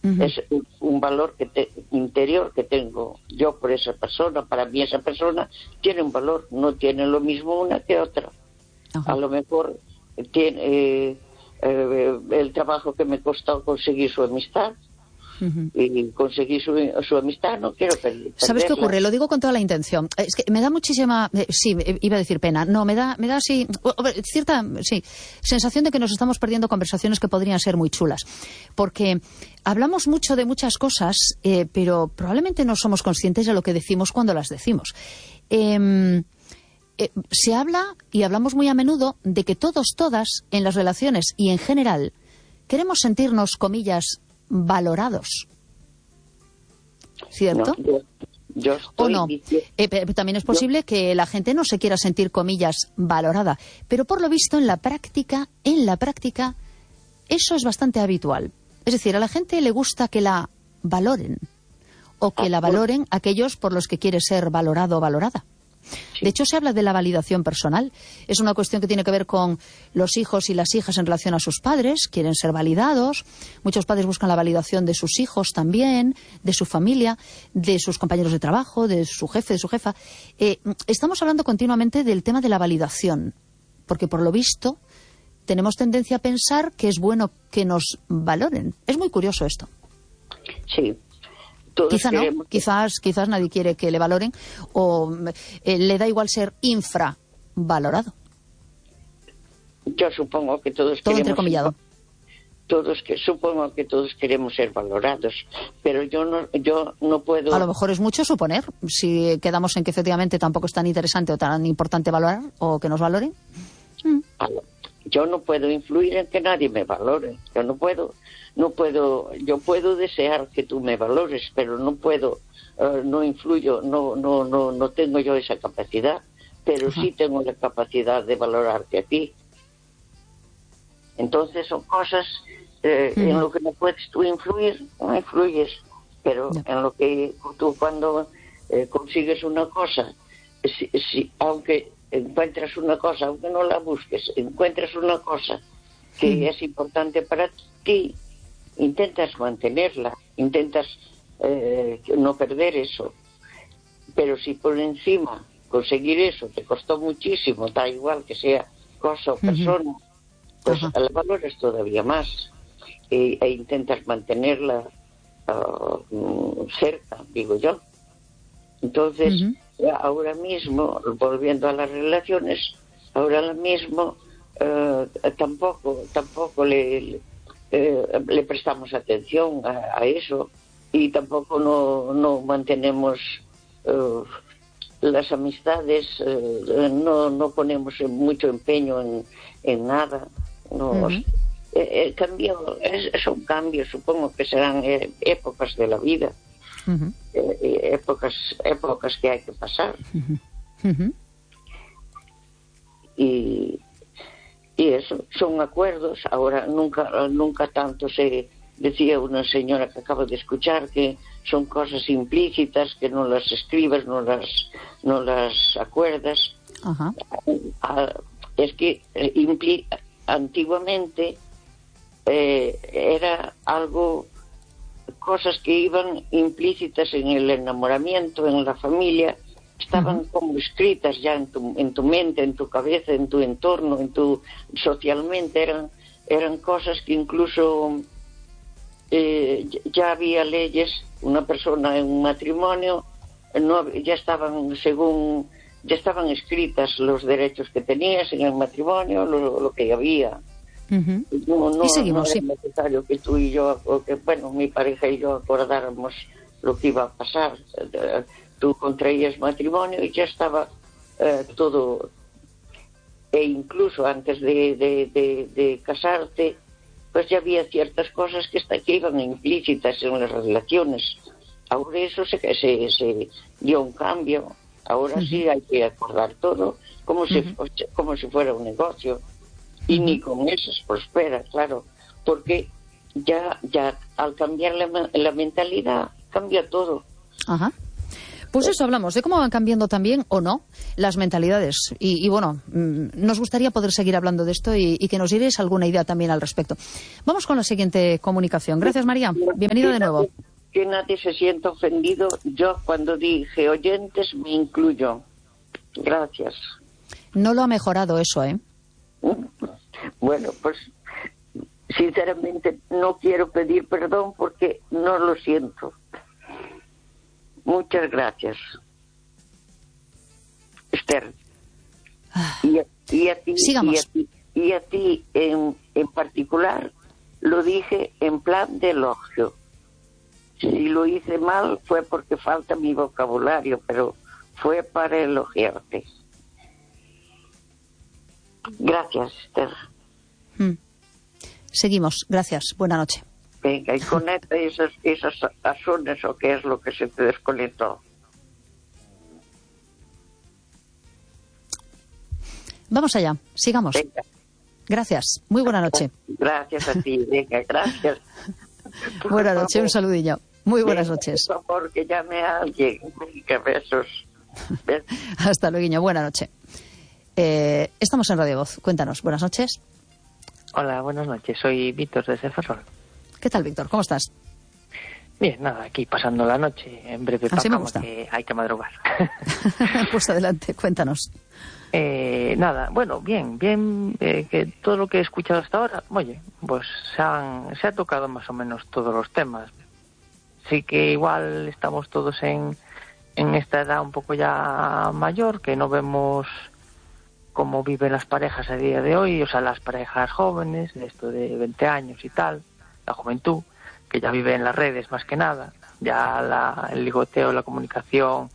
Es un valor interior que tengo yo por esa persona. Para mí esa persona tiene un valor, no tiene lo mismo una que otra. A lo mejor tiene el trabajo que me costó conseguir su amistad, y conseguir su amistad, no quiero perderla. ¿Sabes qué ocurre? Lo digo con toda la intención. Es que me da muchísima, sí, iba a decir pena, no, me da así, cierta, sí, sensación de que nos estamos perdiendo conversaciones que podrían ser muy chulas. Porque hablamos mucho de muchas cosas, pero probablemente no somos conscientes de lo que decimos cuando las decimos. Se habla, y hablamos muy a menudo, de que todos, todas, en las relaciones y en general, queremos sentirnos, comillas, valorados. ¿Cierto? No, yo estoy ¿O no? También es posible que la gente no se quiera sentir, comillas, valorada. Pero por lo visto, en la práctica, eso es bastante habitual. Es decir, a la gente le gusta que la valoren, o que la valoren aquellos por los que quiere ser valorado o valorada. De hecho, se habla de la validación personal. Es una cuestión que tiene que ver con los hijos y las hijas en relación a sus padres. Quieren ser validados. Muchos padres buscan la validación de sus hijos también, de su familia, de sus compañeros de trabajo, de su jefe, de su jefa. Estamos hablando continuamente del tema de la validación, porque por lo visto tenemos tendencia a pensar que es bueno que nos valoren. Es muy curioso esto. Sí. Quizá no, quizás nadie quiere que le valoren, o le da igual ser infravalorado. Yo supongo que todos todo queremos, entrecomillado. Supongo que todos queremos ser valorados, pero yo no puedo. A lo mejor es mucho suponer, si quedamos en que efectivamente tampoco es tan interesante o tan importante valorar o que nos valoren. Yo no puedo influir en que nadie me valore. Yo puedo desear que tú me valores, pero no puedo, no influyo, no tengo yo esa capacidad, pero sí tengo la capacidad de valorarte a ti. Entonces son cosas en lo que no puedes tú influir, no influyes, pero en lo que tú cuando consigues una cosa, aunque encuentras una cosa, aunque no la busques, encuentras una cosa que es importante para ti, intentas mantenerla, intentas no perder eso. Pero si por encima conseguir eso te costó muchísimo, da igual que sea cosa o persona, pues la valoras todavía más e intentas mantenerla cerca, digo yo. Entonces, ahora mismo, volviendo a las relaciones, ahora mismo tampoco le prestamos atención a eso, y tampoco no mantenemos las amistades, no ponemos mucho empeño en nada. Son cambios, supongo que serán épocas de la vida. Épocas que hay que pasar. Y eso son acuerdos. Ahora nunca tanto se decía una señora que acabo de escuchar, que son cosas implícitas, que no las escribas, no las acuerdas. Es que antiguamente era algo, cosas que iban implícitas en el enamoramiento, en la familia, estaban como escritas ya en tu mente, en tu cabeza, en tu entorno, socialmente eran cosas que incluso ya había leyes. Una persona en un matrimonio ya estaban escritas los derechos que tenías en el matrimonio, lo que había. Y seguimos, no era necesario que tú y yo, o que mi pareja y yo acordáramos lo que iba a pasar. Tú contraías matrimonio y ya estaba todo. E incluso antes de casarte, pues ya había ciertas cosas que iban implícitas en las relaciones. Ahora eso se dio un cambio. Ahora sí hay que acordar todo como si fuera un negocio. Y ni con eso se prospera, claro, porque ya al cambiar la mentalidad cambia todo. Pues eso hablamos, de cómo van cambiando también, o no, las mentalidades. Y bueno, nos gustaría poder seguir hablando de esto y que nos dierais alguna idea también al respecto. Vamos con la siguiente comunicación. Gracias, María. Bienvenida de nuevo. Que nadie se sienta ofendido. Yo, cuando dije oyentes, me incluyo. Gracias. No lo ha mejorado eso, ¿eh? Bueno, pues sinceramente no quiero pedir perdón porque no lo siento. Muchas gracias, Esther. Y a ti, sigamos. Y a ti en particular lo dije en plan de elogio. Si lo hice mal fue porque falta mi vocabulario, pero fue para elogiarte. Gracias, Esther. Seguimos. Gracias. Buena noche. Venga, y conecta esas azones o qué es lo que se te desconectó. Vamos allá. Sigamos. Venga. Gracias. Muy buena noche. Gracias a ti. Venga, gracias. Buena noche. Un saludillo. Muy buenas noches. Por favor, que llame a alguien. Que besos. Hasta luego. Buena noche. Estamos en Radio Voz. Cuéntanos. Buenas noches. Hola, buenas noches. Soy Víctor desde Ferrol. ¿Qué tal, Víctor? ¿Cómo estás? Bien, nada, aquí pasando la noche. En breve Así me cama, gusta. que hay que madrugar. Pues adelante, cuéntanos. Nada, bueno, bien, que todo lo que he escuchado hasta ahora, oye, pues se ha tocado más o menos todos los temas. Sí que igual estamos todos en esta edad un poco ya mayor, que no vemos cómo viven las parejas a día de hoy, o sea, las parejas jóvenes, de esto de 20 años y tal, la juventud, que ya vive en las redes más que nada, ya el ligoteo, la comunicación,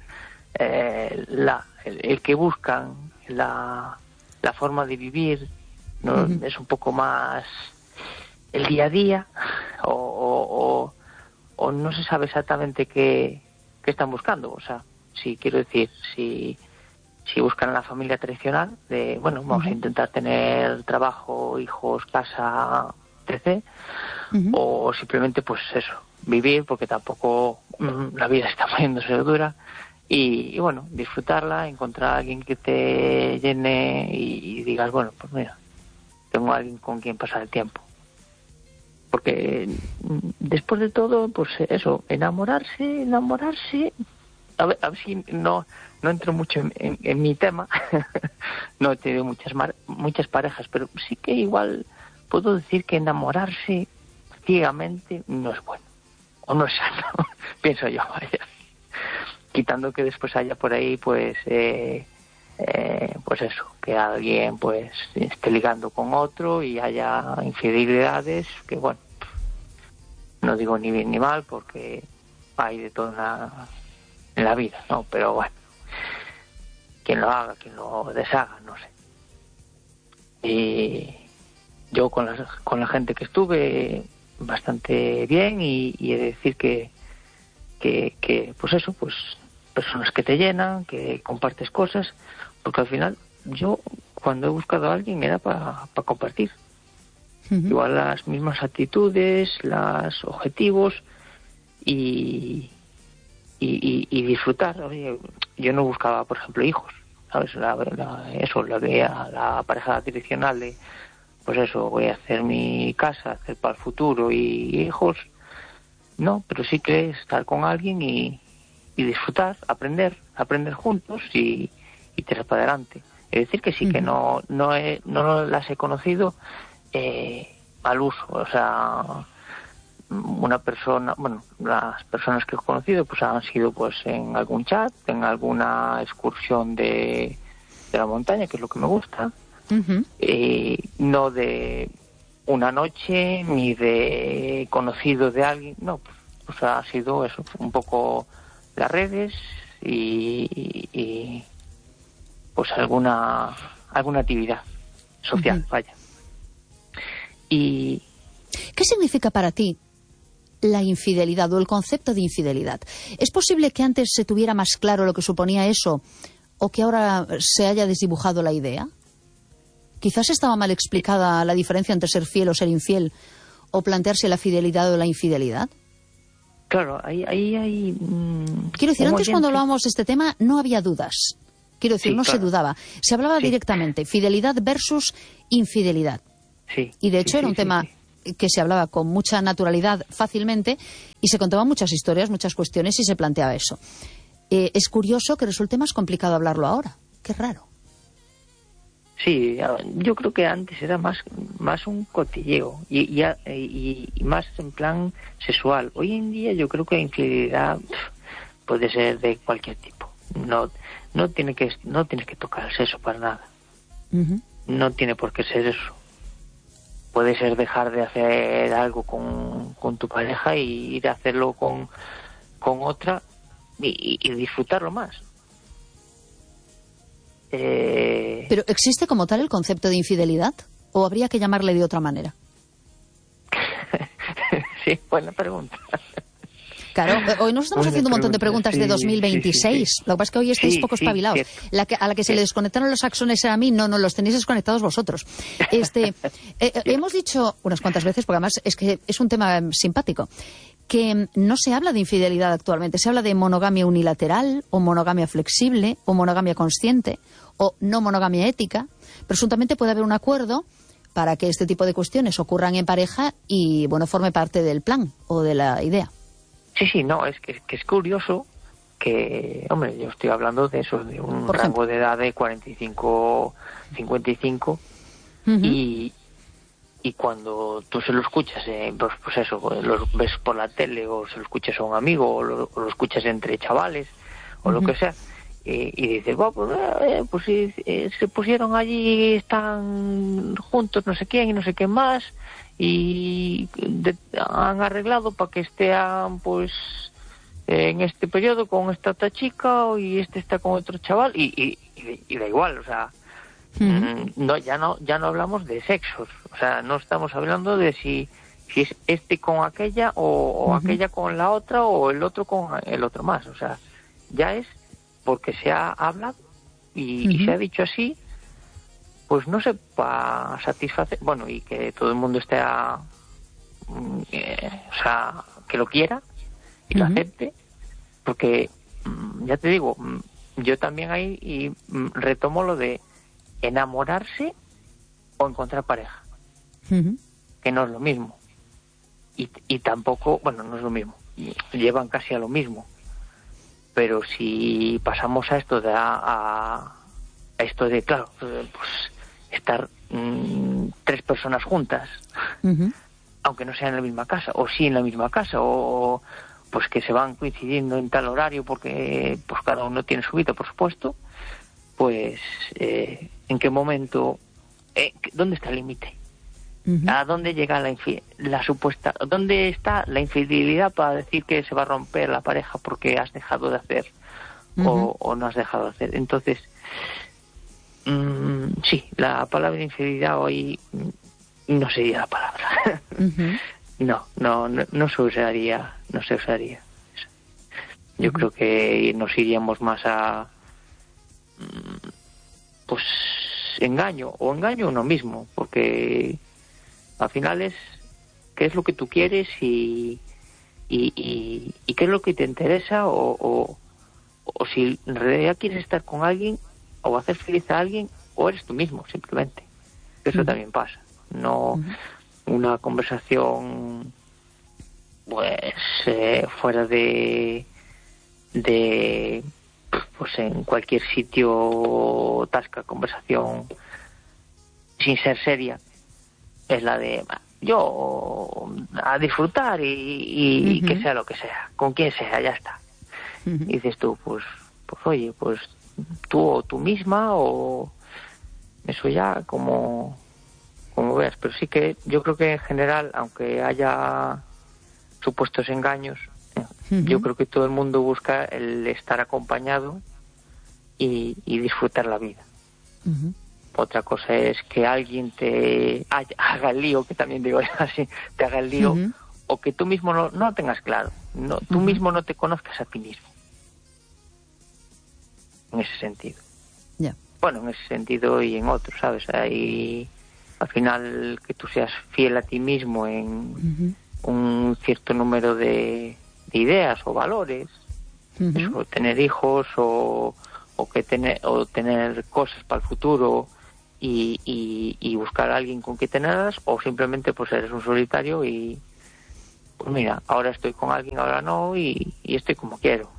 el que buscan, la forma de vivir, ¿no? Es un poco más el día a día, o no se sabe exactamente qué están buscando, o sea, si quiero decir, si buscan la familia tradicional, de, bueno, vamos a intentar tener trabajo, hijos, casa, etc., o simplemente, pues eso, vivir, porque tampoco la vida está poniéndose dura, y bueno, disfrutarla, encontrar a alguien que te llene y digas, bueno, pues mira, tengo a alguien con quien pasar el tiempo. Porque después de todo, pues eso, enamorarse, a ver si no entro mucho en mi tema. No he tenido muchas parejas, pero sí que igual puedo decir que enamorarse ciegamente no es bueno, o no es sano, pienso yo, vaya. Quitando que después haya por ahí, pues eso, que alguien pues esté ligando con otro y haya infidelidades, que bueno, no digo ni bien ni mal, porque hay de todo en la vida, ¿no? Pero bueno, quien lo haga, quien lo deshaga, no sé. Y yo con la gente que estuve bastante bien, y he de decir que pues eso, pues personas que te llenan, que compartes cosas, porque al final yo cuando he buscado a alguien era para compartir. Igual las mismas actitudes, los objetivos y disfrutar. Oye, yo no buscaba, por ejemplo, hijos, ¿sabes? La pareja tradicional de, pues eso, voy a hacer mi casa, hacer para el futuro y hijos. No, pero sí que estar con alguien y disfrutar, aprender juntos y tirar para adelante. Es decir, que sí que no las he conocido al uso, o sea, una persona, bueno, las personas que he conocido pues han sido pues en algún chat, en alguna excursión de la montaña, que es lo que me gusta, no de una noche ni de conocido de alguien, no, pues ha sido eso, un poco las redes y pues alguna actividad social, vaya. Y ¿qué significa para ti la infidelidad o el concepto de infidelidad? ¿Es posible que antes se tuviera más claro lo que suponía eso o que ahora se haya desdibujado la idea? Quizás estaba mal explicada la diferencia entre ser fiel o ser infiel, o plantearse la fidelidad o la infidelidad. Claro, ahí hay... Quiero decir, antes cuando hablábamos de este tema no había dudas. Quiero decir, no se dudaba. Se hablaba directamente, fidelidad versus infidelidad. Sí. Y de hecho era un tema que se hablaba con mucha naturalidad fácilmente y se contaban muchas historias, muchas cuestiones y se planteaba eso. Es curioso que resulte más complicado hablarlo ahora. Qué raro. Sí, yo creo que antes era más un cotilleo y más en plan sexual. Hoy en día yo creo que la infidelidad puede ser de cualquier tipo. No tienes que tocar el sexo para nada. Uh-huh. No tiene por qué ser eso. Puede ser dejar de hacer algo con tu pareja y ir a hacerlo con otra y disfrutarlo más. ¿Pero existe como tal el concepto de infidelidad? ¿O habría que llamarle de otra manera? Sí, buena pregunta. Claro, hoy nos estamos haciendo un montón de preguntas de 2026. Sí. Lo que pasa es que hoy estáis poco espabilados. A la que se le desconectaron los axones era a mí, no, los tenéis desconectados vosotros. Hemos dicho unas cuantas veces, porque además es que es un tema simpático, que no se habla de infidelidad actualmente. Se habla de monogamia unilateral, o monogamia flexible, o monogamia consciente, o no monogamia ética. Presuntamente puede haber un acuerdo para que este tipo de cuestiones ocurran en pareja y, bueno, forme parte del plan o de la idea. Sí, no, es que es curioso que, hombre, yo estoy hablando de eso, de un rango de edad de 45, 55, uh-huh. y cuando tú se lo escuchas, pues eso, lo ves por la tele, o se lo escuchas a un amigo, o lo escuchas entre chavales, o uh-huh. lo que sea, y dices, bueno, pues se pusieron allí, están juntos no sé quién y no sé qué más, y han arreglado para que estén pues en este periodo con esta otra chica y este está con otro chaval y da igual, o sea, ya no hablamos de sexos, o sea, no estamos hablando de si es este con aquella o aquella con la otra o el otro con el otro más, o sea, ya es porque se ha hablado y se ha dicho así, pues no sé, para satisfacer, bueno, y que todo el mundo esté o sea, que lo quiera y lo acepte, porque ya te digo, yo también ahí y retomo lo de enamorarse o encontrar pareja, que no es lo mismo, y tampoco, bueno, no es lo mismo, llevan casi a lo mismo, pero si pasamos a esto a esto de, claro, pues estar 3 personas juntas, aunque no sean en la misma casa, o sí en la misma casa, o pues que se van coincidiendo en tal horario porque pues cada uno tiene su vida, por supuesto, pues ¿en qué momento, dónde está el límite? ¿A dónde llega la supuesta, dónde está la infidelidad para decir que se va a romper la pareja porque has dejado de hacer o no has dejado de hacer? Entonces, sí, la palabra infidelidad hoy no sería la palabra. No se usaría eso. Yo creo que nos iríamos más a pues engaño uno mismo, porque al final es qué es lo que tú quieres y qué es lo que te interesa, o si en realidad quieres estar con alguien o hacer feliz a alguien, o eres tú mismo simplemente. Eso también pasa, no una conversación pues fuera de pues en cualquier sitio tasca conversación sin ser seria, es la de yo a disfrutar y que sea lo que sea, con quien sea, ya está. Y dices tú, pues oye, pues tú o tú misma, o eso ya como veas, pero sí que yo creo que en general, aunque haya supuestos engaños, yo creo que todo el mundo busca el estar acompañado y disfrutar la vida. Otra cosa es que alguien te haga el lío, que también digo así, te haga el lío, o que tú mismo no tengas claro, tú mismo no te conozcas a ti mismo. En ese sentido. Bueno, en ese sentido y en otros, ¿sabes? Ahí, al final, que tú seas fiel a ti mismo en un cierto número de ideas o valores, eso, tener hijos o tener cosas para el futuro y buscar a alguien con quien tenerlas, o simplemente pues eres un solitario y pues mira, ahora estoy con alguien, ahora no, y estoy como quiero.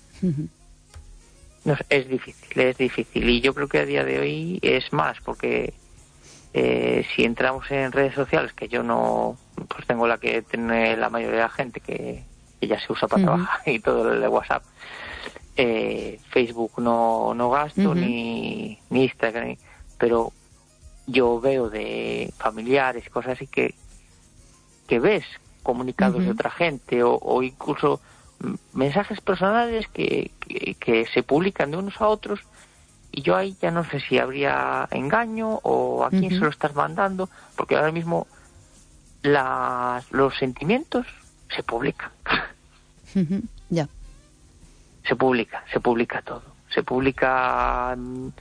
No sé, es difícil y yo creo que a día de hoy es más porque si entramos en redes sociales, que yo no, pues tengo la que tiene la mayoría de la gente, que ya se usa para trabajar y todo el de WhatsApp, Facebook no gasto, ni Instagram, pero yo veo de familiares, cosas así que ves comunicados de otra gente o incluso mensajes personales que se publican de unos a otros, y yo ahí ya no sé si habría engaño o a quién se lo estás mandando, porque ahora mismo los sentimientos se publican. Ya. Se publica todo. Se publica...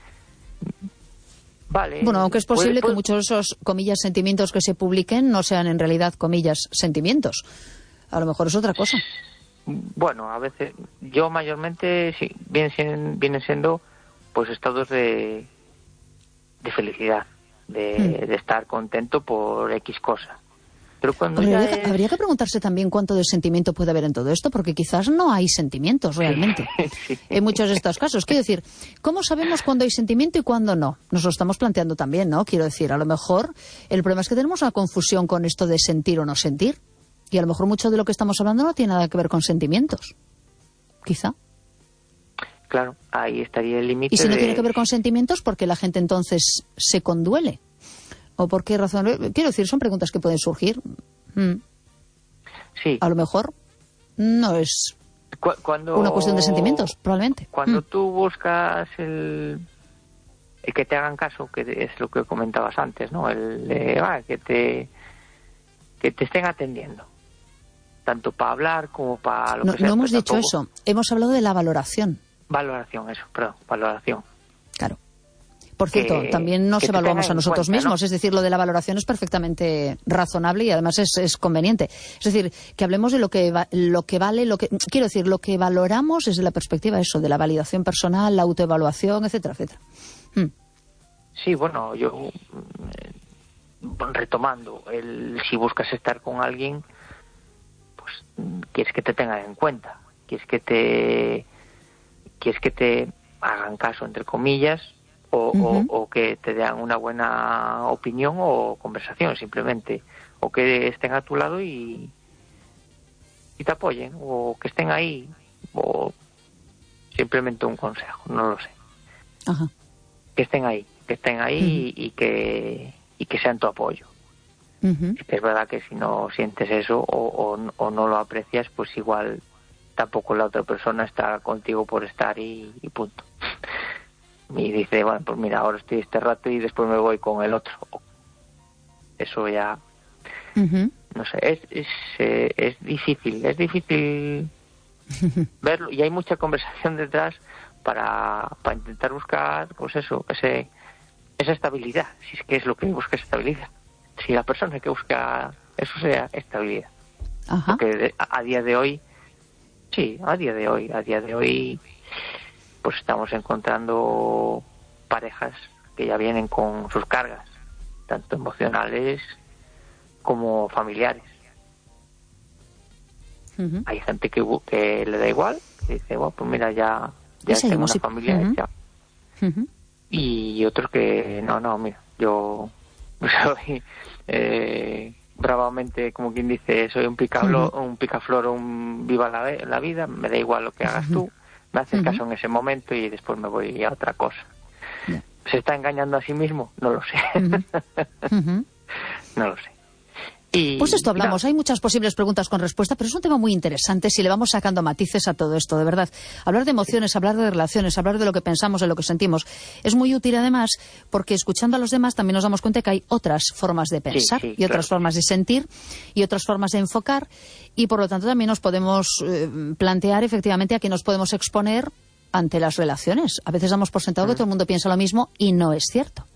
Vale. Bueno, aunque es posible que muchos de esos, comillas, sentimientos que se publiquen no sean en realidad, comillas, sentimientos. A lo mejor es otra cosa. Bueno, a veces, yo mayormente sí, vienen siendo pues estados de felicidad, de estar contento por X cosa. Pero cuando habría que preguntarse también cuánto de sentimiento puede haber en todo esto, porque quizás no hay sentimientos realmente en muchos de estos casos. Quiero decir, ¿cómo sabemos cuándo hay sentimiento y cuándo no? Nos lo estamos planteando también, ¿no? Quiero decir, a lo mejor el problema es que tenemos una confusión con esto de sentir o no sentir, y a lo mejor mucho de lo que estamos hablando no tiene nada que ver con sentimientos. Quizá. Claro, ahí estaría el límite. Y si no tiene que ver con sentimientos, ¿por qué la gente entonces se conduele? ¿O por qué razón? Quiero decir, son preguntas que pueden surgir. Sí. A lo mejor no es una cuestión de sentimientos, probablemente. Cuando tú buscas el que te hagan caso, que es lo que comentabas antes, ¿no? Que te estén atendiendo, tanto para hablar como para lo que sea. No hemos dicho eso, hemos hablado de la valoración. Valoración. Claro. Por cierto, también nos evaluamos a nosotros mismos, ¿no? Es decir, lo de la valoración es perfectamente razonable y además es conveniente. Es decir, que hablemos de lo que vale, quiero decir, lo que valoramos desde la perspectiva de la validación personal, la autoevaluación, etcétera, etcétera. Sí, bueno, yo retomando, si buscas estar con alguien, pues quieres que te tengan en cuenta, quieres que te hagan caso, entre comillas, o que te den una buena opinión o conversación, simplemente, o que estén a tu lado y te apoyen, o que estén ahí, o simplemente un consejo, no lo sé. Ajá. Que estén ahí y que sean tu apoyo. Es verdad que si no sientes eso o no lo aprecias, pues igual tampoco la otra persona está contigo por estar y punto. Y dice, bueno, pues mira, ahora estoy este rato y después me voy con el otro. Eso ya, no sé, es difícil verlo, y hay mucha conversación detrás para intentar buscar, pues eso, esa estabilidad, si es que es lo que busca, estabilidad. Si la persona que busca eso sea estabilidad. Ajá. Porque a día de hoy, pues estamos encontrando parejas que ya vienen con sus cargas, tanto emocionales como familiares. Hay gente que le da igual, que dice, bueno, pues mira, ya tengo una familia hecha. Y otros que, no, mira, yo soy bravamente, como quien dice, soy un picaflor, un viva la vida, me da igual lo que hagas tú, me haces caso en ese momento y después me voy a otra cosa. ¿Se está engañando a sí mismo? No lo sé. No lo sé. Pues esto hablamos, hay muchas posibles preguntas con respuesta, pero es un tema muy interesante si le vamos sacando matices a todo esto, de verdad. Hablar de emociones, hablar de relaciones, hablar de lo que pensamos, de lo que sentimos, es muy útil además porque escuchando a los demás también nos damos cuenta que hay otras formas de pensar y otras formas de sentir y otras formas de enfocar, y por lo tanto también nos podemos plantear efectivamente a qué nos podemos exponer ante las relaciones. A veces damos por sentado que todo el mundo piensa lo mismo y no es cierto.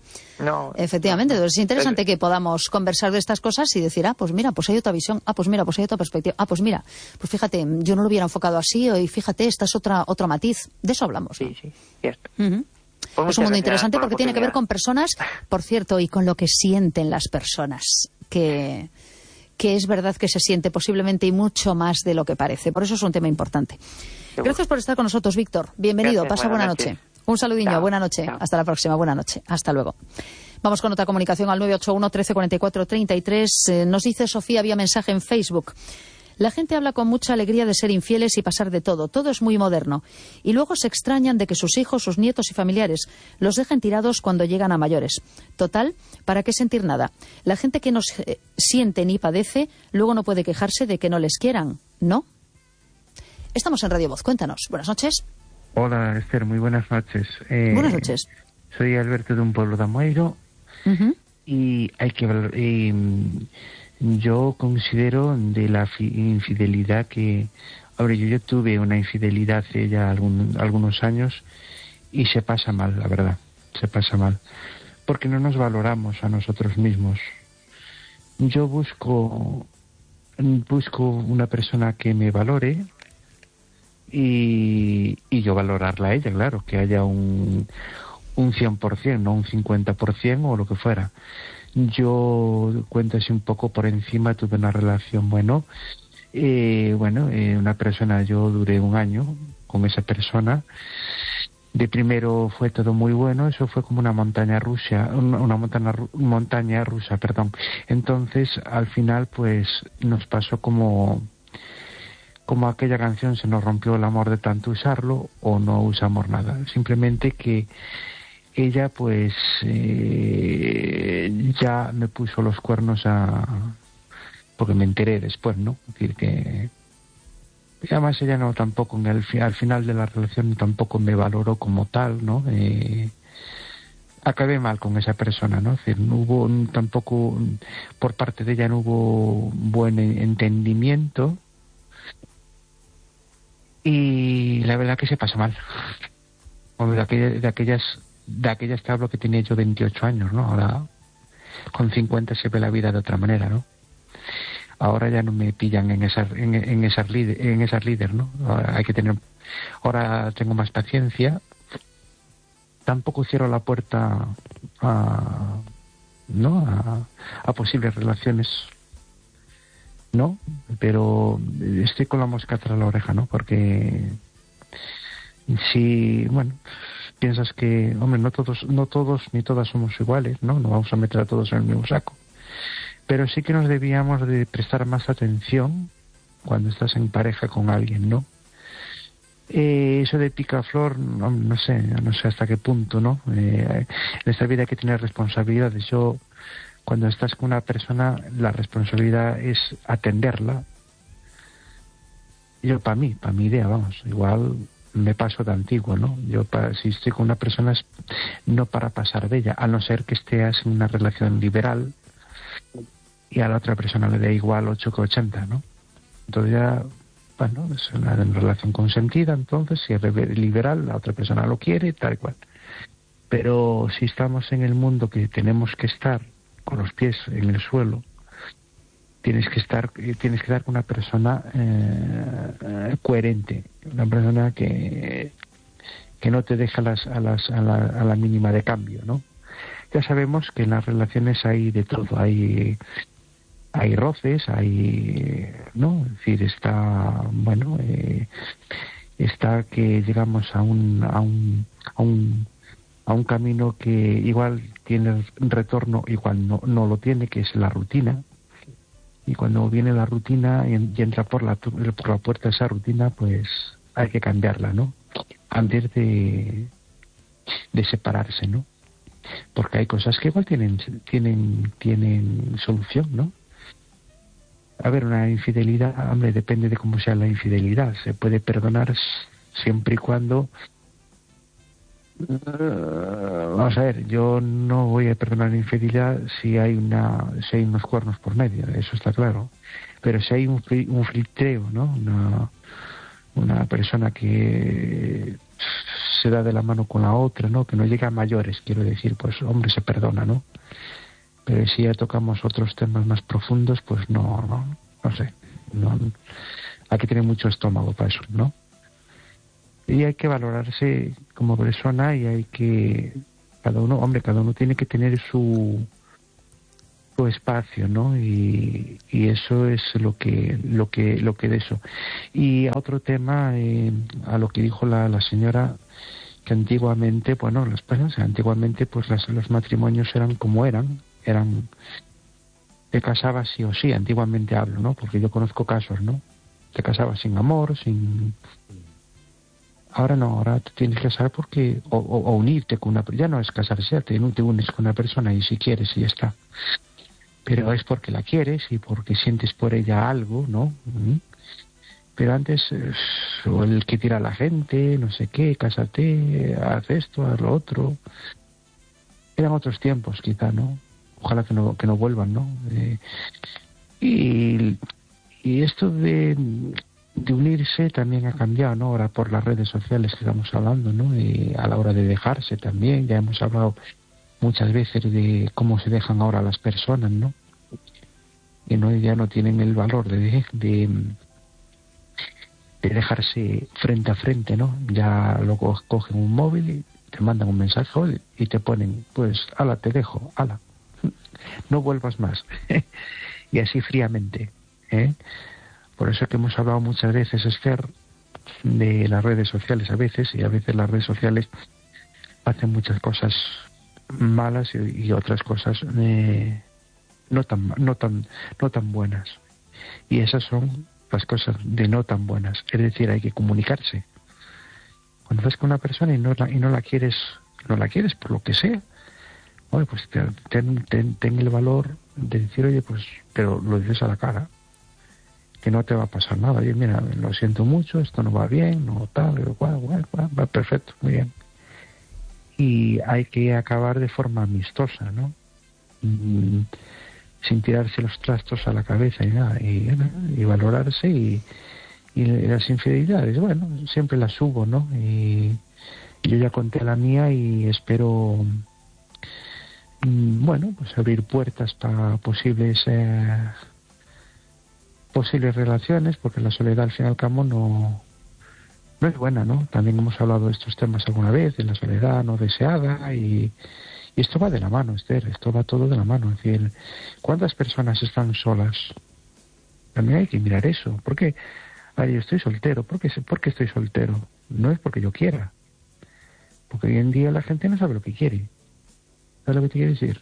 No, efectivamente, no. Es interesante que podamos conversar de estas cosas y decir, pues mira, pues hay otra visión, pues mira, pues hay otra perspectiva, pues mira, pues fíjate, yo no lo hubiera enfocado así, y fíjate, esta es otro matiz. De eso hablamos, ¿no? Sí, cierto. Pues es un mundo interesante porque tiene que ver con personas, por cierto, y con lo que sienten las personas, que es verdad que se siente posiblemente y mucho más de lo que parece. Por eso es un tema importante. Gracias por estar con nosotros, Víctor. Bienvenido. Gracias, Pasa buena noche. Un saludinho. Chao. Buena noche. Chao. Hasta la próxima. Buena noche. Hasta luego. Vamos con otra comunicación al 981 13 44 33. Nos dice Sofía vía mensaje en Facebook. La gente habla con mucha alegría de ser infieles y pasar de todo. Todo es muy moderno. Y luego se extrañan de que sus hijos, sus nietos y familiares los dejen tirados cuando llegan a mayores. Total, ¿para qué sentir nada? La gente que no siente ni padece, luego no puede quejarse de que no les quieran, ¿no? Estamos en Radio Voz. Cuéntanos. Buenas noches. Hola, Esther. Muy buenas noches. Buenas noches. Soy Alberto de un pueblo de Amoeiro. Y hay que yo considero de la infidelidad que... Hombre, yo tuve una infidelidad hace ya algunos años y se pasa mal, la verdad. Se pasa mal. Porque no nos valoramos a nosotros mismos. Yo busco una persona que me valore y yo valorarla a ella, claro. Que haya un 100%, no un 50% o lo que fuera. Yo cuento así un poco por encima, tuve una relación, una persona, yo duré 1 año con esa persona. De primero fue todo muy bueno, eso fue como una montaña rusa. Entonces, al final, pues, nos pasó como aquella canción, se nos rompió el amor de tanto usarlo, o no usamos nada. Simplemente que ella, pues, ya me puso los cuernos porque me enteré después, ¿no? Es decir, que además ella no tampoco, al final de la relación tampoco me valoró como tal, ¿no? Acabé mal con esa persona, ¿no? Es decir, no hubo tampoco, por parte de ella no hubo buen entendimiento y la verdad que se pasó mal. De aquellas te hablo que tenía yo 28 años, ¿no? Ahora con 50 se ve la vida de otra manera, ¿no? Ahora ya no me pillan en esas líderes, ¿no? Ahora tengo más paciencia. Tampoco cierro la puerta a posibles relaciones, ¿no? Pero estoy con la mosca tras la oreja, ¿no? Porque si, piensas que, hombre, no todos ni todas somos iguales, ¿no? No vamos a meter a todos en el mismo saco. Pero sí que nos debíamos de prestar más atención cuando estás en pareja con alguien, ¿no? Eso de picaflor, no sé hasta qué punto, ¿no? En esta vida hay que tener responsabilidades. Cuando estás con una persona, la responsabilidad es atenderla. Para mi idea, igual me paso de antiguo, ¿no? Si estoy con una persona es no para pasar de ella, a no ser que estés en una relación liberal y a la otra persona le dé igual 8 que 80, ¿no? Entonces ya, es una relación consentida, entonces si es liberal, la otra persona lo quiere, tal y cual. Pero si estamos en el mundo que tenemos que estar con los pies en el suelo, tienes que estar con una persona coherente, una persona que no te deja a la mínima de cambio, ¿no? Ya sabemos que en las relaciones hay de todo, hay roces, ¿no? Es decir, está que llegamos a un camino que igual tiene retorno, igual no lo tiene, que es la rutina. Y cuando viene la rutina y entra por la puerta esa rutina, pues hay que cambiarla, ¿no? Antes de separarse, ¿no? Porque hay cosas que igual tienen solución, ¿no? A ver, una infidelidad, hombre, depende de cómo sea la infidelidad. Se puede perdonar siempre y cuando... vamos a ver, yo no voy a perdonar la infidelidad si hay unos cuernos por medio, eso está claro. Pero si hay un filtreo, ¿no? Una persona que se da de la mano con la otra, ¿no? Que no llega a mayores, quiero decir, pues hombre, se perdona, ¿no? Pero si ya tocamos otros temas más profundos, pues no sé. No, hay que tener mucho estómago para eso, ¿no? Y hay que valorarse como persona y hay que... Cada uno tiene que tener su espacio, ¿no? Y eso es lo que de eso. Y a otro tema, a lo que dijo la señora, que antiguamente, bueno, las personas, antiguamente pues los matrimonios eran como eran, te casabas sí o sí, antiguamente hablo, ¿no? Porque yo conozco casos, ¿no? Te casabas sin amor, sin... Ahora no, ahora te tienes que casar porque... O unirte con una... Ya no es casarse, te unes con una persona y si quieres y ya está. Pero es porque la quieres y porque sientes por ella algo, ¿no? Pero antes, o el que tira a la gente, no sé qué, cásate, haz esto, haz lo otro. Eran otros tiempos, quizá, ¿no? Ojalá que no vuelvan, ¿no? Y esto de unirse también ha cambiado, ¿no? Ahora por las redes sociales que estamos hablando, ¿no? Y a la hora de dejarse también, ya hemos hablado muchas veces de cómo se dejan ahora las personas, ¿no? Y ya no tienen el valor de dejarse frente a frente, ¿no? Ya luego cogen un móvil y te mandan un mensaje y te ponen, pues, ala, te dejo, ala, no vuelvas más. Y así fríamente, ¿eh? Por eso que hemos hablado muchas veces, Esther, de las redes sociales a veces, y a veces las redes sociales hacen muchas cosas malas y otras cosas no tan buenas. Y esas son las cosas de no tan buenas. Es decir, hay que comunicarse. Cuando estás con una persona y no la quieres por lo que sea, oye, pues ten el valor de decir, oye, pues, pero lo dices a la cara, que no te va a pasar nada. Oye, mira, lo siento mucho, esto no va bien, no tal, va perfecto, muy bien. Y hay que acabar de forma amistosa, ¿no? Sin tirarse los trastos a la cabeza y nada, y valorarse y las infidelidades, bueno, siempre las subo, ¿no? Y yo ya conté la mía y espero, bueno, pues abrir puertas para posibles relaciones, porque la soledad al fin y al cabo no es buena, ¿no? También hemos hablado de estos temas alguna vez, de la soledad no deseada, y esto va de la mano, Esther, esto va todo de la mano. Es decir, ¿cuántas personas están solas? También hay que mirar eso. ¿Por qué? Ay, yo estoy soltero. ¿Por qué estoy soltero? No es porque yo quiera. Porque hoy en día la gente no sabe lo que quiere. ¿Sabes lo que te quiero decir?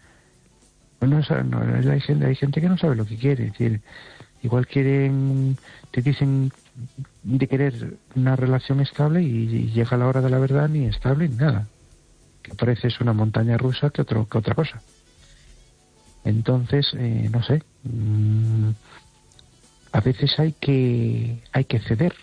Hay gente que no sabe lo que quiere. Es decir, igual te dicen de querer una relación estable y llega la hora de la verdad ni estable ni nada. Que parece es una montaña rusa que otra cosa. Entonces, no sé, a veces hay que ceder.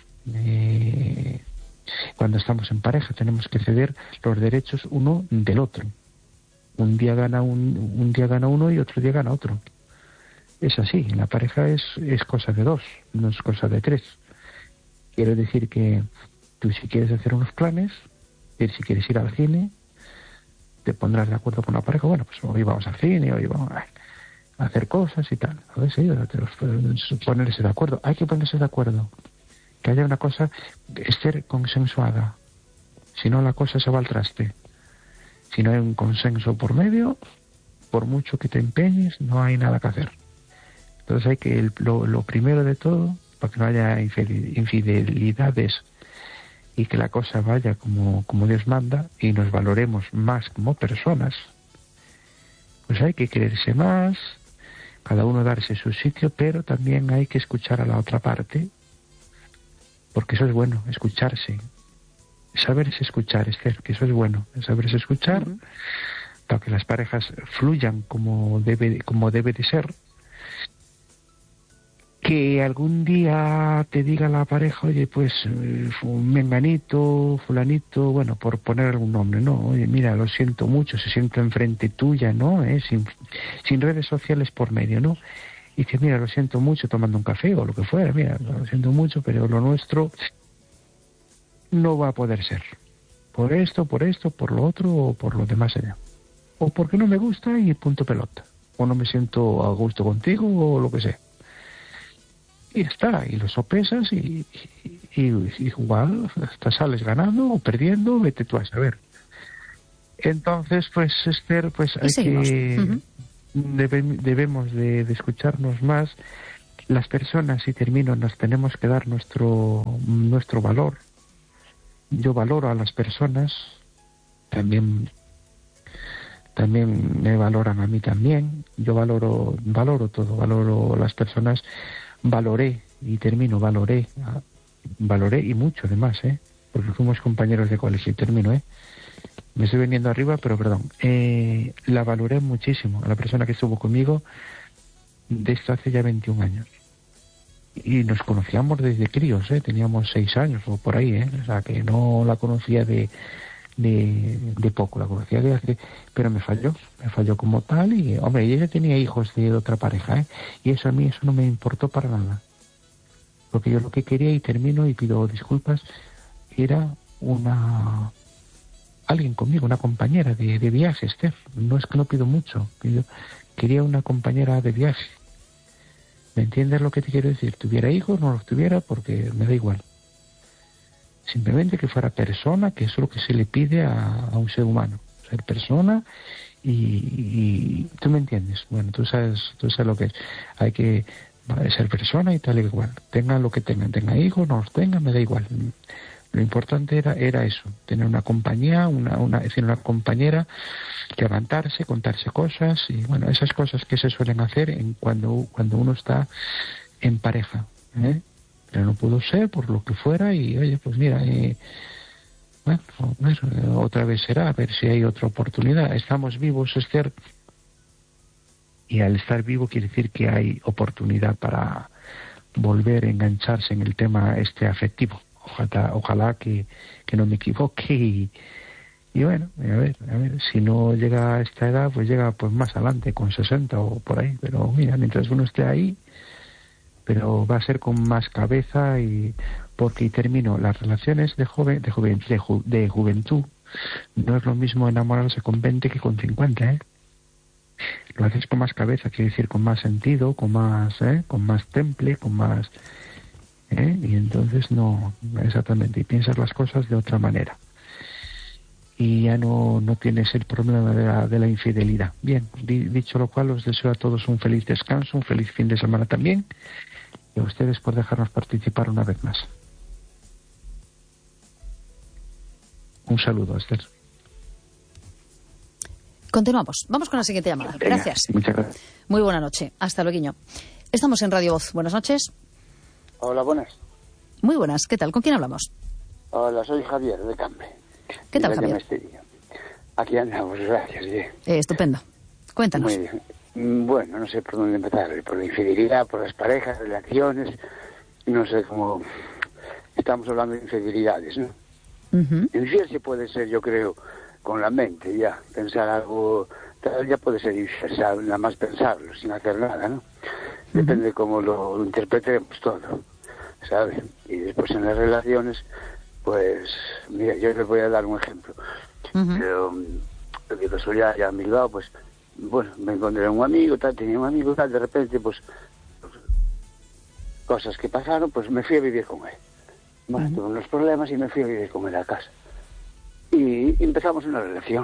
Cuando estamos en pareja tenemos que ceder los derechos uno del otro. Un día gana uno y otro día gana otro. Es así, la pareja es cosa de dos, no es cosa de tres. Quiero decir que tú, si quieres hacer unos planes, si quieres ir al cine, te pondrás de acuerdo con la pareja. Bueno, pues hoy vamos al cine, hoy vamos a hacer cosas y tal. A ver, sí, ponerse de acuerdo. Hay que ponerse de acuerdo. Que haya una cosa, estar consensuada. Si no, la cosa se va al traste. Si no hay un consenso por medio, por mucho que te empeñes, no hay nada que hacer. Entonces hay que, lo primero de todo, para que no haya infidelidades y que la cosa vaya como Dios manda y nos valoremos más como personas, pues hay que quererse más, cada uno darse su sitio, pero también hay que escuchar a la otra parte, porque eso es bueno, escucharse, saberse escuchar, Esther, que eso es bueno, saberse escuchar, para que las parejas fluyan como debe de ser. Que algún día te diga la pareja, oye, pues menganito, fulanito, bueno, por poner algún nombre, ¿no? Oye, mira, lo siento mucho, se sienta enfrente tuya, ¿no? Sin redes sociales por medio, ¿no? Y dice, mira, lo siento mucho, tomando un café o lo que fuera, mira, lo siento mucho, pero lo nuestro no va a poder ser. por esto, por lo otro o por lo demás allá. O porque no me gusta y punto pelota. O no me siento a gusto contigo o lo que sea. Y está, y lo sopesas y igual hasta sales ganando o perdiendo, vete tú a saber. Entonces, pues Esther, pues hay que debemos de escucharnos más. Las personas, y termino, nos tenemos que dar nuestro valor. Yo valoro a las personas, también me valoran a mí también. Yo valoro todo, valoro las personas. Valoré y mucho además, porque fuimos compañeros de colegio, y termino, me estoy viniendo arriba, pero perdón, la valoré muchísimo a la persona que estuvo conmigo de esto hace ya 21 años, y nos conocíamos desde críos, teníamos 6 años o por ahí, o sea que no la conocía de poco, la conocía de hace, pero me falló como tal. Y hombre, ella tenía hijos de otra pareja, y a mí no me importó para nada, porque yo lo que quería, y termino y pido disculpas, era alguien conmigo, una compañera de viaje, Esther. No es que no pido mucho, yo quería una compañera de viaje. ¿Me entiendes lo que te quiero decir? Tuviera hijos, no los tuviera, porque me da igual. Simplemente que fuera persona, que es lo que se le pide a un ser humano, ser persona, y tú me entiendes. Bueno, tú sabes lo que es. Hay que ser persona y tal y igual. Tengan lo que tengan hijos, no los tengan, me da igual. Lo importante era eso, tener una compañía, una compañera, levantarse, contarse cosas, y bueno, esas cosas que se suelen hacer cuando uno está en pareja, pero no pudo ser por lo que fuera, y oye, pues mira, bueno, otra vez será, a ver si hay otra oportunidad. Estamos vivos, Esther, y al estar vivo quiere decir que hay oportunidad para volver a engancharse en el tema afectivo. Ojalá que no me equivoque, y bueno, a ver, si no llega a esta edad, pues llega pues más adelante, con 60 o por ahí, pero mira, mientras uno esté ahí, pero va a ser con más cabeza, y termino, las relaciones de juventud, no es lo mismo enamorarse con 20 que con 50, Lo haces con más cabeza, quiere decir con más sentido, con más temple, con más, y entonces no, exactamente, y piensas las cosas de otra manera. Y ya no tienes el problema de la infidelidad. Bien, dicho lo cual, os deseo a todos un feliz descanso, un feliz fin de semana también, y a ustedes por dejarnos participar una vez más. Un saludo, Esther. Continuamos. Vamos con la siguiente llamada. Venga, gracias. Muchas gracias. Muy buena noche. Hasta luego. Estamos en Radio Voz. Buenas noches. Hola, buenas. Muy buenas. ¿Qué tal? ¿Con quién hablamos? Hola, soy Javier de Cambre. ¿Qué tal, Javier? Aquí andamos, gracias. Estupendo. Cuéntanos. Muy bien. Bueno, no sé por dónde empezar. Por la infidelidad, por las parejas, relaciones. No sé cómo. Estamos hablando de infidelidades, ¿no? Infiel se puede ser, yo creo, con la mente, ya. Pensar algo. Ya puede ser infiel, nada más pensarlo, sin hacer nada, ¿no? Depende de cómo lo interpretemos todo, ¿sabes? Y después en las relaciones, pues, mira, yo les voy a dar un ejemplo. Pero, de casualidad, ya a mi lado, pues, bueno, me encontré un amigo, tenía un amigo, de repente, pues, cosas que pasaron, pues me fui a vivir con él. Bueno, tuve unos problemas y me fui a vivir con él a casa. Y empezamos una relación.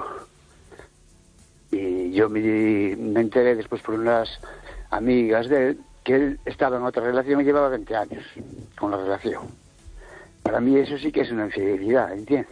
Y yo me enteré después por unas amigas de él que él estaba en otra relación y llevaba 20 años con la relación. Para mí eso sí que es una infidelidad, ¿entiendes?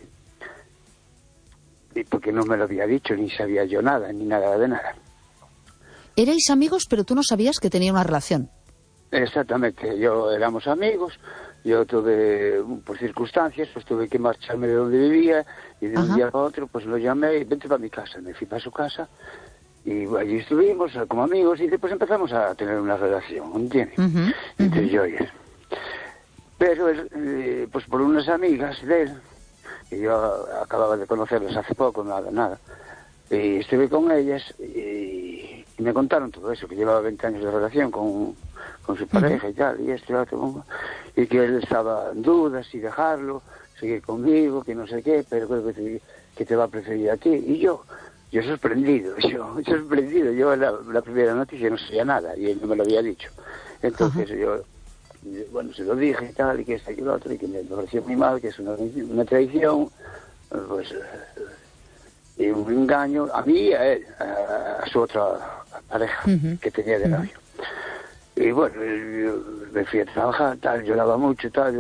Y porque no me lo había dicho, ni sabía yo nada, ni nada de nada. Erais amigos, pero tú no sabías que tenía una relación. Exactamente, éramos amigos. Yo tuve, por circunstancias, pues tuve que marcharme de donde vivía, y de un día para otro, pues lo llamé y vente para mi casa. Me fui para su casa, y allí estuvimos como amigos, y después empezamos a tener una relación, ¿entiendes? Entre yo y él. Pero, pues por unas amigas de él, que yo acababa de conocerlas hace poco, nada, y estuve con ellas, y me contaron todo eso, que llevaba 20 años de relación con con su pareja y tal, y esto y lo otro, y que él estaba en dudas si dejarlo, seguir conmigo, que no sé qué, pero creo que te va a preferir a ti. Y yo sorprendido, yo la primera noticia no sabía nada, y él no me lo había dicho. Entonces yo, bueno, se lo dije y tal, y que esto y lo otro, y que me pareció muy mal, que es una traición, pues, y un engaño a mí y a él, a su otra pareja que tenía de novio. Y bueno, yo me fui a trabajar, tal, lloraba mucho, tal,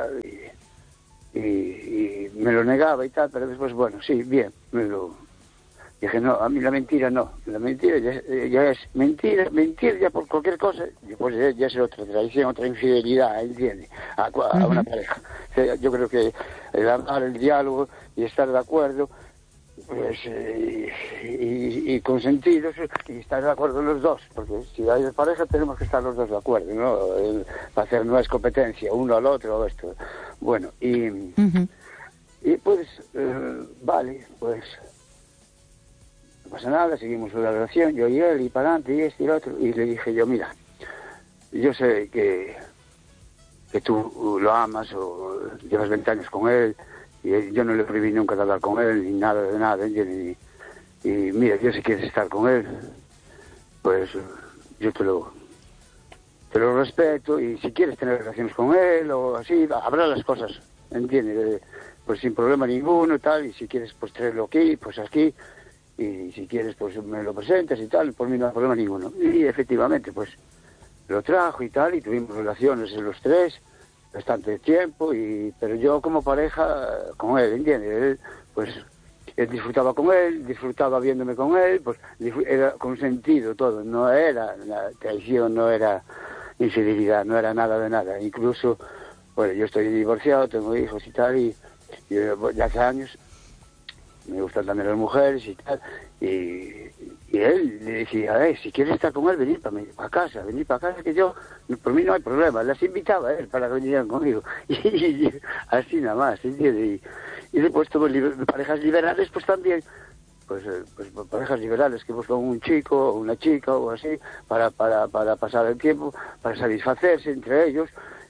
y me lo negaba y tal, pero después, bueno, sí, bien, dije, no, a mí la mentira no, la mentira ya es mentira ya por cualquier cosa, pues ya es otra traición, otra infidelidad, ¿entiendes? A una pareja. O sea, yo creo que el hablar, el diálogo y estar de acuerdo, pues, y consentidos, y estar de acuerdo los dos, porque si hay pareja tenemos que estar los dos de acuerdo, ¿no? Para hacer, no es competencia, uno al otro, o esto. Bueno, y pues, vale, pues no pasa nada, seguimos la relación, yo y él, y para adelante, y este y lo otro, y le dije yo, mira, yo sé que tú lo amas, o llevas 20 años con él, y yo no le prohibí nunca de hablar con él, ni nada de nada, y mira, yo si quieres estar con él, pues yo te lo respeto, y si quieres tener relaciones con él, o así, habrá las cosas, ¿entiendes? Pues sin problema ninguno, tal, y si quieres, pues traerlo aquí, pues aquí, y si quieres, pues me lo presentas y tal, por mí no hay problema ninguno. Y efectivamente, pues lo trajo y tal, y tuvimos relaciones los tres, bastante tiempo, pero yo como pareja con él, ¿entiendes? Él, pues, él disfrutaba con él, disfrutaba viéndome con él, pues era consentido todo, no era la traición, no era infidelidad, no era nada de nada. Incluso, bueno, yo estoy divorciado, tengo hijos y tal, y ya hace años me gustan también las mujeres y tal, y él le decía, si quieres estar con él, venir para casa, que yo, por mí no hay problema, las invitaba a él para que vinieran conmigo, y así nada más, ¿entiendes? Y después tuvo parejas liberales, pues también, pues parejas liberales que buscan un chico o una chica o así, para pasar el tiempo, para satisfacerse entre ellos,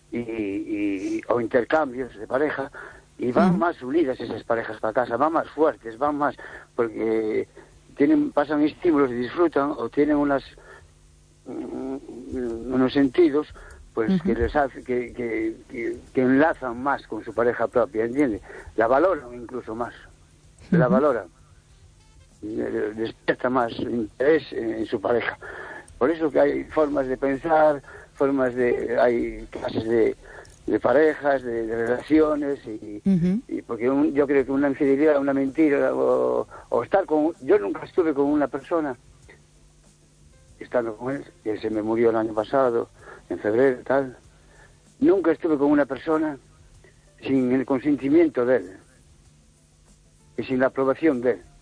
o intercambios de pareja, y van más unidas esas parejas para casa, van más fuertes, van más, porque pasan estímulos y disfrutan, o tienen unos sentidos, pues que les hace, que enlazan más con su pareja propia, ¿entiendes? La valoran incluso más, la valoran, despierta más interés en su pareja. Por eso que hay formas de pensar, hay clases de parejas, de relaciones, y porque yo creo que una infidelidad, una mentira, o estar con... Yo nunca estuve con una persona, estando con él, que se me murió el año pasado, en febrero y tal, nunca estuve con una persona sin el consentimiento de él, y sin la aprobación de él,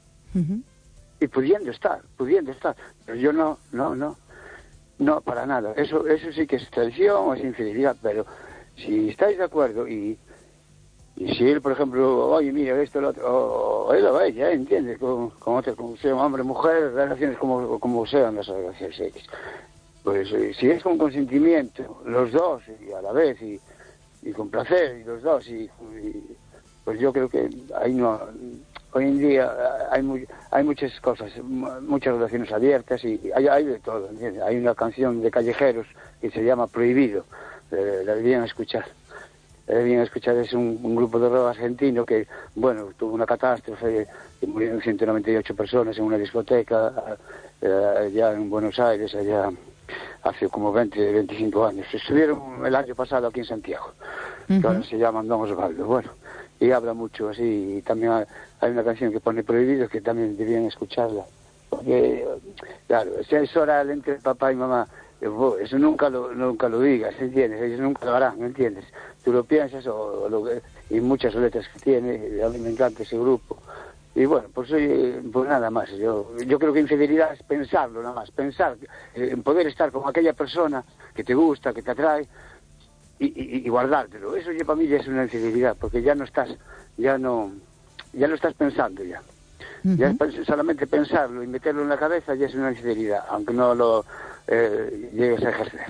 y pudiendo estar, pero yo no, para nada. Eso sí que es traición o es infidelidad, pero si estáis de acuerdo y si él, por ejemplo, oye, mira, esto, lo otro, o él o ella, ¿entiendes? Con otro, como sea hombre, mujer, relaciones como sean las relaciones, pues si es con consentimiento, los dos, y a la vez, y con placer, y los dos, pues yo creo que ahí no... Hoy en día hay muchas cosas, muchas relaciones abiertas, y hay de todo, ¿entiendes? Hay una canción de Callejeros que se llama Prohibido, la debían escuchar. Es un grupo de rock argentino que, bueno, tuvo una catástrofe, que murieron 198 personas en una discoteca allá en Buenos Aires, allá hace como 25 años. Estuvieron el año pasado aquí en Santiago, que ahora se llaman Don Osvaldo. Bueno, y habla mucho así, y también hay una canción que pone Prohibido que también debían escucharla, porque claro, si es hora entre papá y mamá, eso nunca lo digas, ¿entiendes? Ellos nunca lo harán, ¿entiendes? Tú lo piensas, y muchas letras que tiene, a mí me encanta ese grupo, y bueno, pues nada más, yo creo que infidelidad es pensarlo, nada más, pensar en poder estar con aquella persona que te gusta, que te atrae, y guardártelo. Eso ya para mí ya es una infidelidad, porque ya no estás pensando ya. Ya solamente pensarlo y meterlo en la cabeza ya es una infidelidad, aunque no lo llegues a ejercer.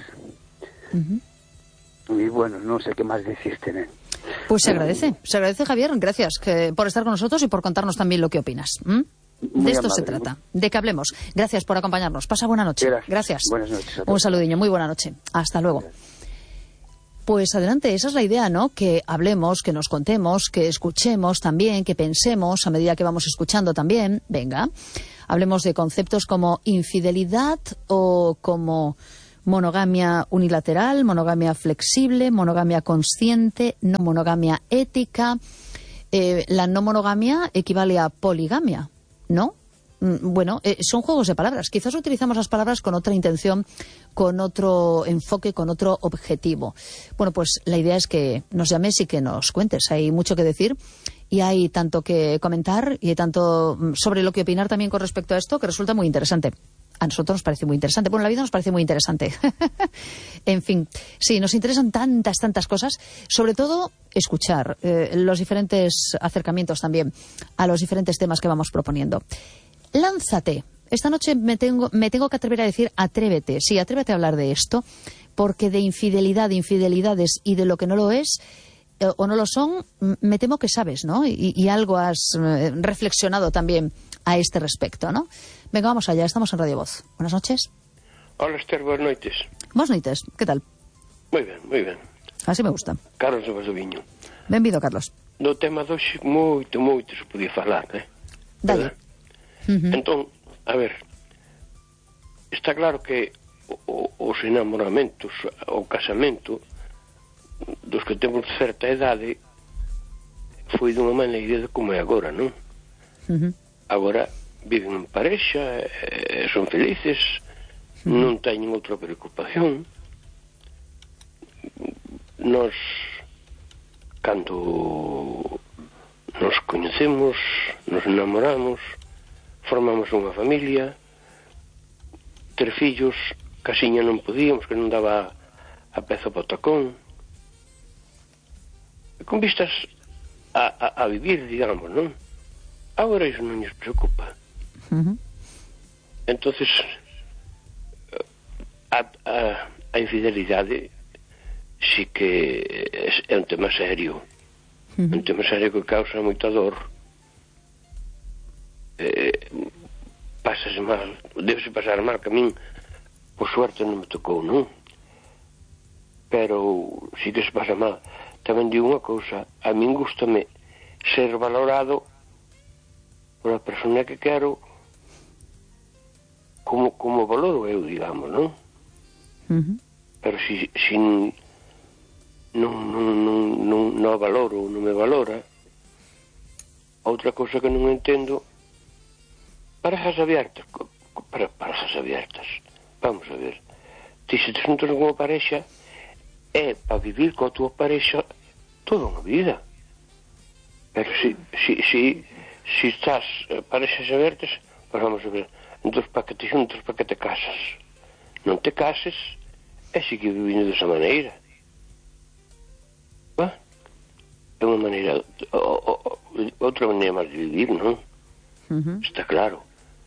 Y bueno, no sé qué más decirte, ¿eh? Pues se agradece, Javier, gracias por estar con nosotros y por contarnos también lo que opinas. De esto se trata, de que hablemos. Gracias por acompañarnos. Pasa buena noche. Gracias. Buenas noches. Un saludiño, muy buena noche. Hasta luego. Pues adelante, esa es la idea, ¿no? Que hablemos, que nos contemos, que escuchemos también, que pensemos a medida que vamos escuchando también. Venga, hablemos de conceptos como infidelidad o como monogamia unilateral, monogamia flexible, monogamia consciente, no monogamia ética. La no monogamia equivale a poligamia, ¿no? Bueno, son juegos de palabras. Quizás utilizamos las palabras con otra intención, con otro enfoque, con otro objetivo. Bueno, pues la idea es que nos llames y que nos cuentes. Hay mucho que decir y hay tanto que comentar y hay tanto sobre lo que opinar también con respecto a esto que resulta muy interesante. A nosotros nos parece muy interesante. Bueno, la vida nos parece muy interesante. En fin, sí, nos interesan tantas cosas. Sobre todo, escuchar los diferentes acercamientos también a los diferentes temas que vamos proponiendo. Lánzate. Esta noche me tengo que atrever a decir atrévete. Sí, atrévete a hablar de esto, porque de infidelidad, de infidelidades y de lo que no lo es o no lo son, me temo que sabes, ¿no? Y algo has reflexionado también a este respecto, ¿no? Venga, vamos allá, estamos en Radio Voz. Buenas noches. Hola, Esther, buenas noites. Buenas noites, ¿qué tal? Moi ben, moi ben. Así me gusta. Carlos de Valdoviño. Benvido, Carlos. Do tema de hoxe moito se podía falar, Dale. Entón, a ver, está claro que os enamoramentos, o casamento dos que temos certa idade foi dunha maneira de como é agora, non? Agora viven en parexa, son felices, non teñen outra preocupación. Nos, cando nos coñecemos, nos enamoramos, formamos unha familia, ter fillos, casiña non podíamos, que non daba a peza para o tacón, con vistas a vivir, digamos, non? Agora iso non nos preocupa. Entonces a infidelidade sí que é un tema serio, un tema serio que causa moita dor. Pásase mal, debese pasar mal, que a min por suerte non me tocou, non? Pero sí que se pasa mal. Tamén digo unha cousa, a min gústame ser valorado pola persona que quero como valoro eu, digamos, non? Pero si non a valoro ou non me valora, outra cousa que non entendo, parejas abiertas, vamos a ver, ti se te xuntas con unha parexa é para vivir coa tua parexa toda unha vida, pero si estás parexas abertas, pues vamos a ver, entón para que te xuntas, para que te casas, non te cases e sigue vivindo desa maneira. É unha maneira, outra maneira máis de vivir, non? Está claro.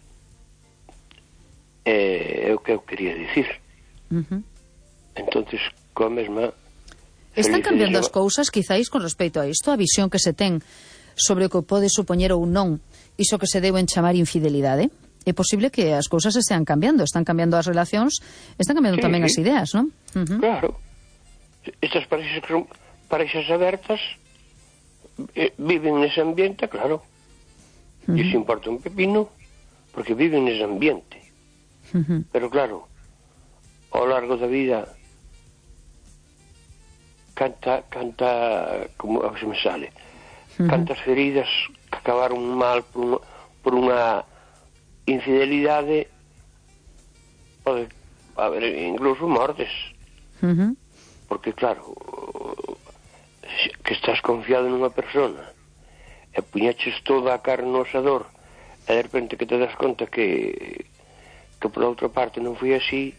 É o que eu quería dicir. Entonces, coa mesma... Están cambiando as cousas, quizáis, con respecto a isto, a visión que se ten sobre o que pode supoñer ou non iso que se deu en chamar infidelidade. É posible que as cousas estean cambiando, están cambiando as relacións, están cambiando tamén as ideas, non? Claro. Estas parexas que son parexas abertas viven nese ambiente, claro. E se importa un pepino porque viven nese ambiente. Pero claro, ao largo da vida canta como se me sale, cantas feridas que acabaron mal por unha infidelidade, pode haber incluso mortes, porque claro, que estás confiado nunha persona e puñeches toda a carne no asador e de repente que te das conta que por outra parte non foi así.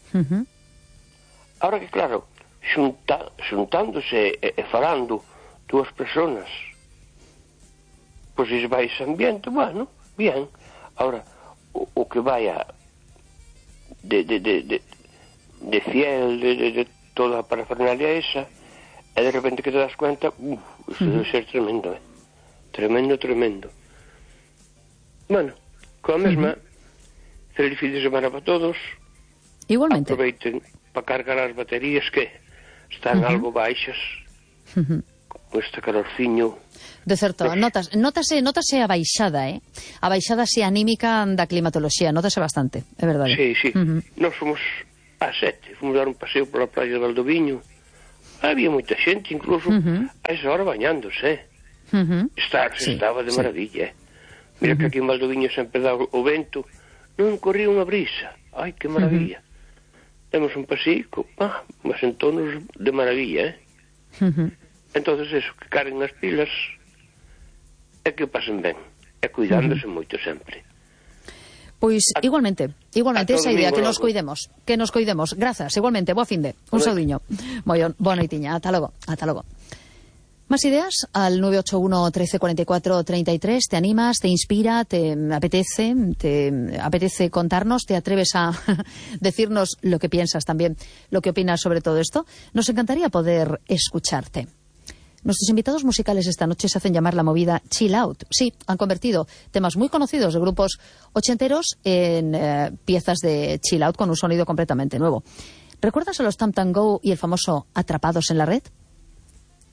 Ahora que claro, xuntándose e falando dúas personas, pois vai ese ambiente, bueno, bien. Ahora, o que vai a de fiel, de toda a parafernalia esa, e de repente que te das cuenta, isto debe ser tremendo, tremendo. Bueno, coa mesma, feliz fin de semana para todos. Igualmente. Aproveiten para cargar as baterías que están algo baixas, con este calorciño. De certo, notase a baixada, a baixada así anímica da climatoloxía, notase bastante, é verdade. Sí. Nós fomos a 7, fomos dar un paseo pola praia de Valdoviño. Había moita xente, incluso a esa hora bañándose. Estaba de maravilla. Mira que aquí en Valdoviño sempre dá o vento, non corría unha brisa. Ai, que maravilla. Temos un pasico, mas entonos de maravilla, Entonces eso, que carguen as pilas e que pasen ben, e cuidándose moito sempre. Pois igualmente esa idea, que nos cuidemos. Grazas, igualmente, boa finde. Un saudiño. Boa noitiña, ata logo. Más ideas al 981 13 44 33. ¿Te animas, te inspira, te apetece contarnos? ¿Te atreves a decirnos lo que piensas también, lo que opinas sobre todo esto? Nos encantaría poder escucharte. Nuestros invitados musicales esta noche se hacen llamar la movida Chill Out. Sí, han convertido temas muy conocidos de grupos ochenteros en piezas de chill out con un sonido completamente nuevo. ¿Recuerdas a los Tam Tam Go y el famoso Atrapados en la Red?